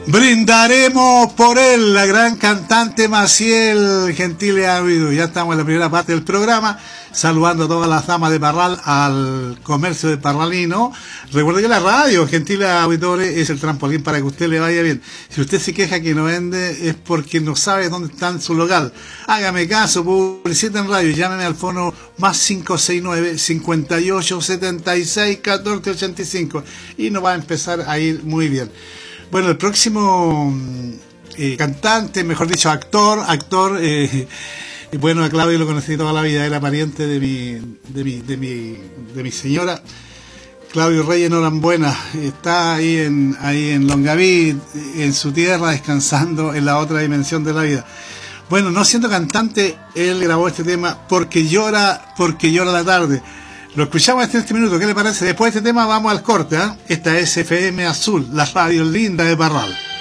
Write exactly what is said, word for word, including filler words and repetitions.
Brindaremos por él, la gran cantante Maciel Gentile Amigo. Ya estamos en la primera parte del programa, saludando a todas las damas de Parral, al comercio de Parralino. Recuerde que la radio, gentiles auditores, es el trampolín para que usted le vaya bien. Si usted se queja que no vende, es porque no sabe dónde está en su local. Hágame caso, publicita en radio, llámeme al fono más cinco seis nueve, cincuenta y ocho, setenta y seis, catorce ochenta y cinco y nos va a empezar a ir muy bien. Bueno, el próximo eh, cantante, mejor dicho, actor, actor, eh, bueno, a Claudio lo conocí toda la vida, era pariente de mi, de mi, de mi, de mi señora. Claudio Reyes Norambuena, está ahí en, ahí en Longaví, en su tierra, descansando en la otra dimensión de la vida. Bueno, no siendo cantante, él grabó este tema, Porque llora, porque llora la tarde. Lo escuchamos en este minuto, ¿qué le parece? Después de este tema vamos al corte, ¿eh? Esta es F M Azul, la radio linda de Parral.